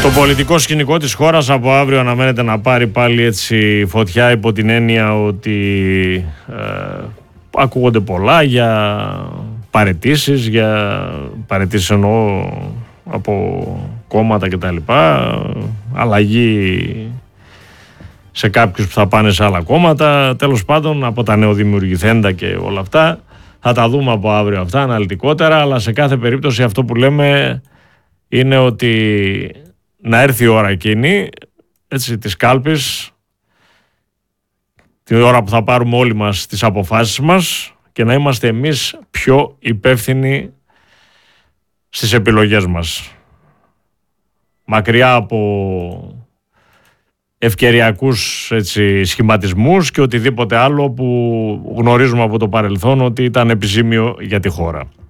Το πολιτικό σκηνικό της χώρας από αύριο αναμένεται να πάρει πάλι έτσι φωτιά, υπό την έννοια ότι ακούγονται πολλά για παραιτήσεις, εννοώ από κόμματα κτλ. Αλλαγή σε κάποιους που θα πάνε σε άλλα κόμματα, τέλος πάντων από τα νεοδημιουργηθέντα και όλα αυτά. Θα τα δούμε από αύριο αυτά αναλυτικότερα, αλλά σε κάθε περίπτωση αυτό που λέμε είναι ότι να έρθει η ώρα εκείνη, έτσι, της κάλπης, την ώρα που θα πάρουμε όλοι μας τις αποφάσεις μας και να είμαστε εμείς πιο υπεύθυνοι στις επιλογές μας. Μακριά από ευκαιριακούς, έτσι, σχηματισμούς και οτιδήποτε άλλο που γνωρίζουμε από το παρελθόν ότι ήταν επιζήμιο για τη χώρα.